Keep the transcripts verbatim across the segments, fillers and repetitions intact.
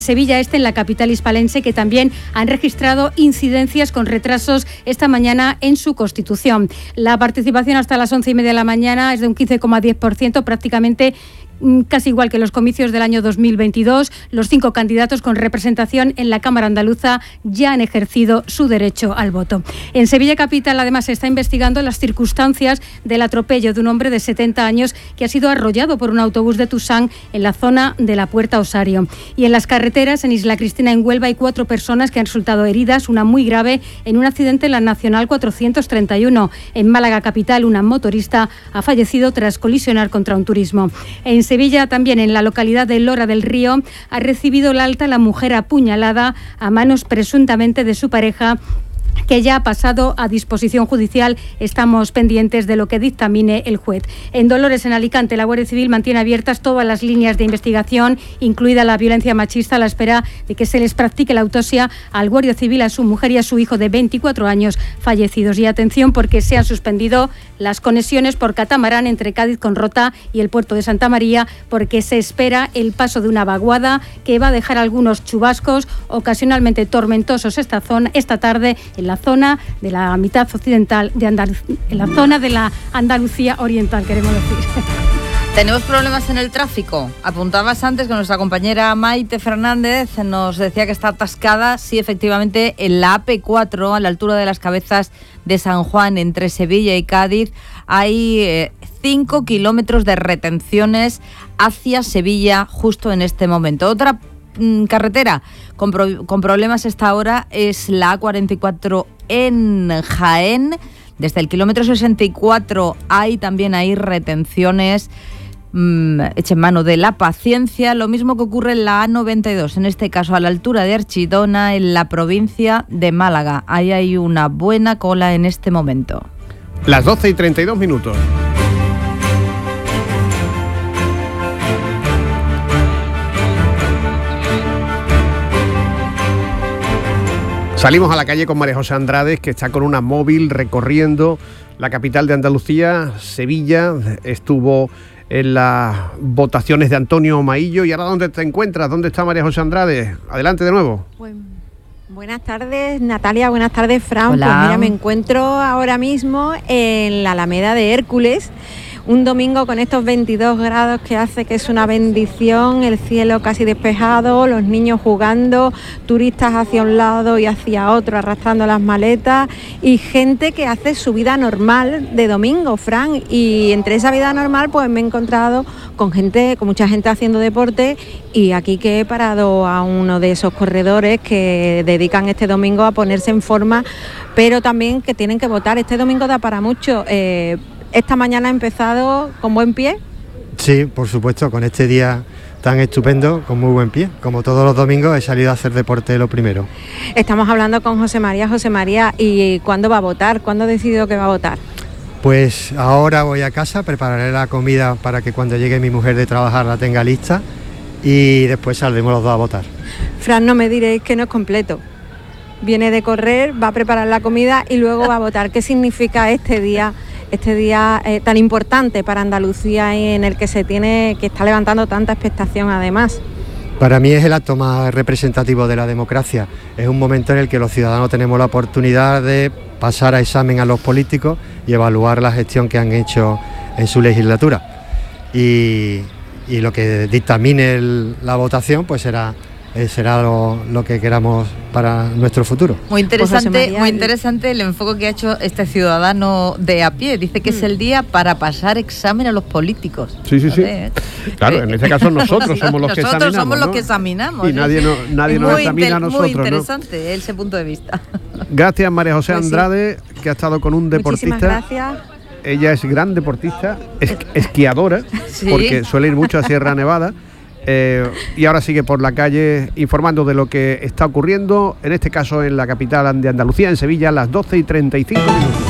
Sevilla Este, en la capital hispalense, que también han registrado incidencias con retrasos esta mañana en su constitución. La participación hasta las once y media de la mañana es de un quince coma diez por ciento, prácticamente casi igual que los comicios del año dos mil veintidós. Los cinco candidatos con representación en la Cámara Andaluza ya han ejercido su derecho al voto. En Sevilla capital, además, se está investigando las circunstancias del atropello de un hombre de setenta años que ha sido arrollado por un autobús de Tusán en la zona de la Puerta Osario. Y en las carreteras, en Isla Cristina, en Huelva, hay cuatro personas que han resultado heridas, una muy grave, en un accidente en la Nacional cuatrocientos treinta y uno. En Málaga capital, una motorista ha fallecido tras colisionar contra un turismo. En Sevilla, también en la localidad de Lora del Río, ha recibido el alta la mujer apuñalada a manos presuntamente de su pareja, que ya ha pasado a disposición judicial. Estamos pendientes de lo que dictamine el juez. En Dolores, en Alicante, la Guardia Civil mantiene abiertas todas las líneas de investigación, incluida la violencia machista, a la espera de que se les practique la autopsia al guardia civil, a su mujer y a su hijo de veinticuatro años fallecidos. Y atención, porque se han suspendido las conexiones por catamarán entre Cádiz con Rota y el puerto de Santa María, porque se espera el paso de una vaguada que va a dejar algunos chubascos ocasionalmente tormentosos esta zona, esta tarde, en la zona de la mitad occidental de Andalucía, en la zona de la Andalucía oriental, queremos decir. ¿Tenemos problemas en el tráfico? Apuntabas antes que nuestra compañera Maite Fernández nos decía que está atascada, sí, efectivamente, en la A P cuatro, a la altura de las Cabezas de San Juan, entre Sevilla y Cádiz. Hay cinco kilómetros de retenciones hacia Sevilla justo en este momento. Otra carretera con, pro, con problemas esta hora es la A cuarenta y cuatro en Jaén. Desde el kilómetro sesenta y cuatro hay también ahí retenciones. Mm, echen mano de la paciencia. Lo mismo que ocurre en la A noventa y dos, en este caso a la altura de Archidona, en la provincia de Málaga. Ahí hay una buena cola en este momento. Las doce y treinta y dos minutos. Salimos a la calle con María José Andrade, que está con una móvil recorriendo la capital de Andalucía, Sevilla. Estuvo en las votaciones de Antonio Maillo. ¿Y ahora dónde te encuentras? ¿Dónde está María José Andrade? Adelante de nuevo. Pues, buenas tardes, Natalia. Buenas tardes, Fran. Hola. Pues mira, me encuentro ahora mismo en la Alameda de Hércules. Un domingo con estos veintidós grados que hace que es una bendición, el cielo casi despejado, los niños jugando, turistas hacia un lado y hacia otro arrastrando las maletas y gente que hace su vida normal de domingo, Fran. Y entre esa vida normal pues me he encontrado con gente, con mucha gente haciendo deporte, y aquí que he parado a uno de esos corredores que dedican este domingo a ponerse en forma, pero también que tienen que votar. Este domingo da para mucho. Eh, Esta mañana ha empezado con buen pie. Sí, por supuesto, con este día tan estupendo, con muy buen pie. Como todos los domingos he salido a hacer deporte lo primero. Estamos hablando con José María. José María, ¿y cuándo va a votar? ¿Cuándo ha decidido que va a votar? Pues ahora voy a casa, prepararé la comida para que cuando llegue mi mujer de trabajar la tenga lista y después saldremos los dos a votar. Fran, no me diréis que no es completo. Viene de correr, va a preparar la comida y luego va a votar. ¿Qué significa este día? Este día eh, tan importante para Andalucía y en el que se tiene, que está levantando tanta expectación además. Para mí es el acto más representativo de la democracia. Es un momento en el que los ciudadanos tenemos la oportunidad de pasar a examen a los políticos y evaluar la gestión que han hecho en su legislatura. Y, y lo que dictamine el, la votación pues será... será lo, lo que queramos para nuestro futuro. Muy interesante, muy interesante el enfoque que ha hecho este ciudadano de a pie. Dice que mm. es el día para pasar examen a los políticos. Sí, sí, sí. ¿Eh? Claro, en este caso nosotros somos los nosotros que examinamos. Nosotros somos ¿no? los que examinamos. Y nadie, no, nadie nos examina a nosotros. Muy interesante, ¿no? Ese punto de vista. Gracias, María José pues Andrade, sí. que ha estado con un deportista. Muchísimas gracias. Ella es gran deportista, es, esquiadora, ¿sí? porque suele ir mucho a Sierra Nevada. Eh, y ahora sigue por la calle informando de lo que está ocurriendo, en este caso en la capital de Andalucía, en Sevilla, a las doce y treinta y cinco minutos.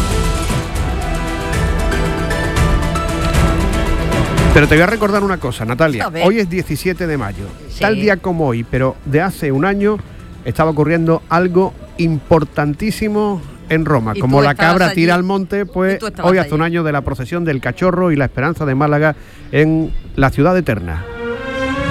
Pero te voy a recordar una cosa, Natalia. Hoy es diecisiete de mayo, sí. tal día como hoy, pero de hace un año estaba ocurriendo algo importantísimo en Roma. Como la cabra allí. Tira al monte, pues hoy hace allí. un año de la procesión del Cachorro y la Esperanza de Málaga en la ciudad eterna.